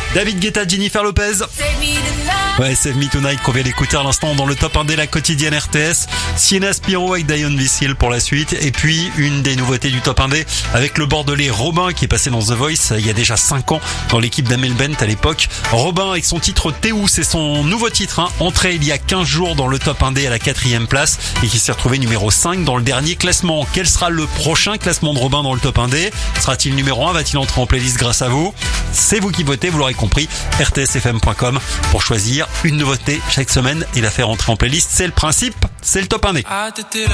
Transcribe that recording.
David Guetta, Jennifer Lopez. Ouais, Save Me Tonight qu'on vient d'écouter à l'instant dans le top 1D la quotidienne RTS. Sienna Spiro avec Dion Vissil pour la suite. Et puis, une des nouveautés du top 1D avec le Bordelais Robin qui est passé dans The Voice il y a déjà 5 ans dans l'équipe d'Amel Bent à l'époque. Robin avec son titre Théou, c'est son nouveau titre, entré il y a 15 jours dans le top 1D à la 4e place et qui s'est retrouvé numéro 5 dans le dernier classement. Quel sera le prochain classement de Robin dans le top 1D? Sera-t-il numéro 1? Va-t-il entrer en playlist grâce à vous? C'est vous qui votez, vous l'aurez compris. rtsfm.com pour choisir une nouveauté chaque semaine et la faire entrer en playlist. C'est le principe, c'est le top 1D.